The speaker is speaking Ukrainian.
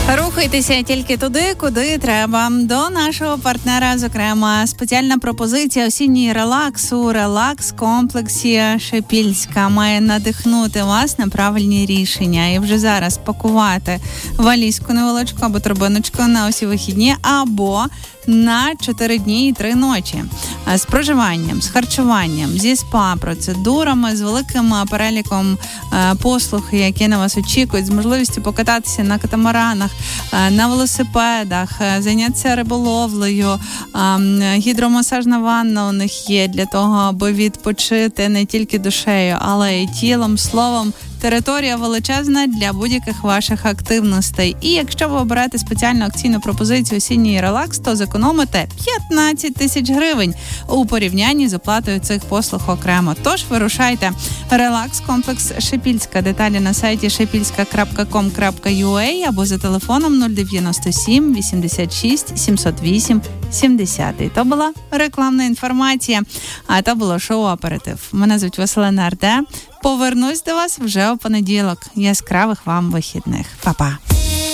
Рухайтеся тільки туди, куди треба. До нашого партнера, зокрема, спеціальна пропозиція осінній релакс у релакс-комплексі Шепільська має надихнути вас на правильні рішення. І вже зараз пакувати валізку невеличку або торбиночку на усі вихідні, або на 4 дні і 3 ночі. З проживанням, з харчуванням, зі спа-процедурами, з великим переліком послуг, які на вас очікують, з можливістю покататися на катамаранах, на велосипедах, зайнятися риболовлею, гідромасажна ванна у них є для того, аби відпочити не тільки душею, але й тілом, словом. Територія величезна для будь-яких ваших активностей. І якщо ви оберете спеціальну акційну пропозицію «Осінній релакс», то зекономите 15 тисяч гривень у порівнянні з оплатою цих послуг окремо. Тож вирушайте. Релакс-комплекс Шепільська. Деталі на сайті shepilska.com.ua або за телефоном 097 86 708 70. То була рекламна інформація, а то було шоу «Аперитив». Мене звуть Василина Арде. Повернусь до вас вже у понеділок. Яскравих вам вихідних. Па-па.